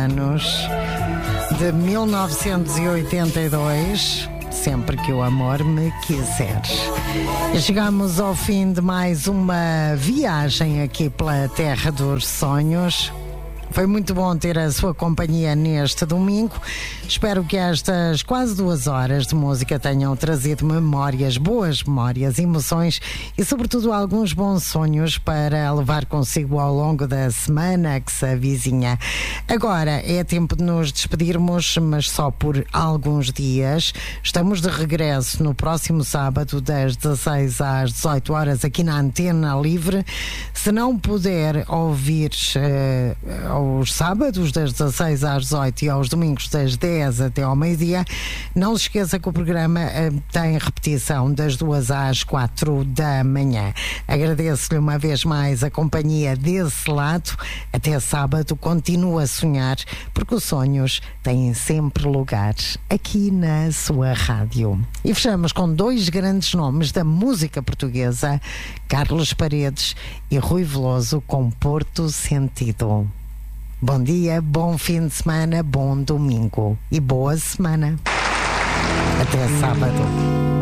anos de 1982. Sempre que o amor me quiser. Chegamos ao fim de mais uma viagem aqui pela Terra dos Sonhos. Foi muito bom ter a sua companhia neste domingo. Espero que estas quase 2 horas de música tenham trazido memórias, boas memórias, emoções e, sobretudo, alguns bons sonhos para levar consigo ao longo da semana que se avizinha. Agora é tempo de nos despedirmos, mas só por alguns dias. Estamos de regresso no próximo sábado, das 16 às 18 horas, aqui na Antena Livre. Se não puder ouvir aos sábados das 16 às 18 e aos domingos das 10 até ao meio-dia, não se esqueça que o programa tem repetição das 2 às 4 da manhã. Agradeço-lhe uma vez mais a companhia desse lado. Até sábado, continua a sonhar, porque os sonhos têm sempre lugar aqui na sua rádio. E fechamos com 2 grandes nomes da música portuguesa, Carlos Paredes e Rui Veloso, com Porto Sentido. Bom dia, bom fim de semana, bom domingo e boa semana. Até sábado.